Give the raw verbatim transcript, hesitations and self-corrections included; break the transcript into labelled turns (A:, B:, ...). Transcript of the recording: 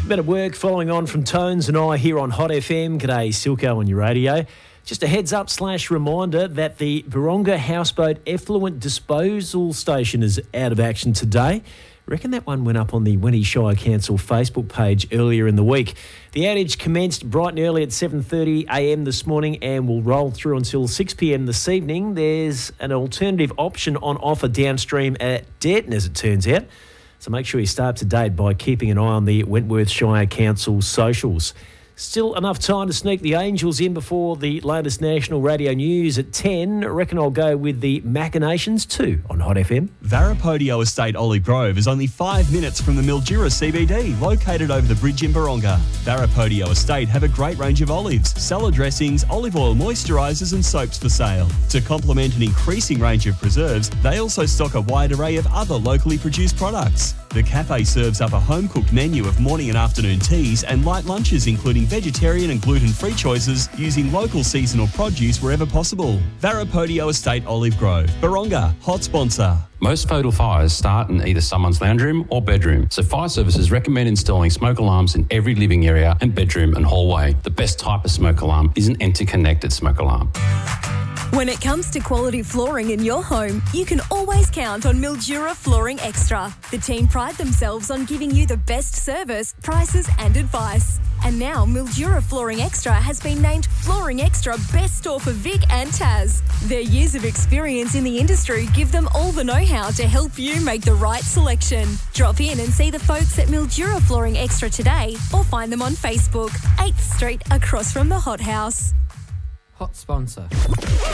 A: Men at Work following on from Tones and I here on Hot F M. G'day, Silko on your radio. Just a heads up slash reminder that the Baronga Houseboat Effluent Disposal Station is out of action today. I reckon that one went up on the Wenty Shire Council Facebook page earlier in the week. The outage commenced bright and early at seven thirty a m this morning and will roll through until six p m this evening. There's an alternative option on offer downstream at Denton, as it turns out. So make sure you stay up to date by keeping an eye on the Wentworth Shire Council socials. Still enough time to sneak the Angels in before the latest national radio news at ten. I reckon I'll go with the Machinations too on Hot F M.
B: Varapodio Estate Olive Grove is only five minutes from the Mildura C B D, located over the bridge in Baronga. Varapodio Estate have a great range of olives, salad dressings, olive oil moisturisers and soaps for sale. To complement an increasing range of preserves, they also stock a wide array of other locally produced products. The cafe serves up a home-cooked menu of morning and afternoon teas and light lunches, including vegetarian and gluten-free choices, using local seasonal produce wherever possible. Varapodio Estate Olive Grove, Baronga, hot sponsor.
C: Most fatal fires start in either someone's lounge room or bedroom, so fire services recommend installing smoke alarms in every living area and bedroom and hallway. The best type of smoke alarm is an interconnected smoke alarm.
D: When it comes to quality flooring in your home, you can always count on Mildura Flooring Extra. The team pride themselves on giving you the best service, prices and advice. And now Mildura Flooring Extra has been named Flooring Extra Best Store for Vic and Taz. Their years of experience in the industry give them all the know-how to help you make the right selection. Drop in and see the folks at Mildura Flooring Extra today or find them on Facebook, eighth Street across from the Hot House.
E: Hot sponsor.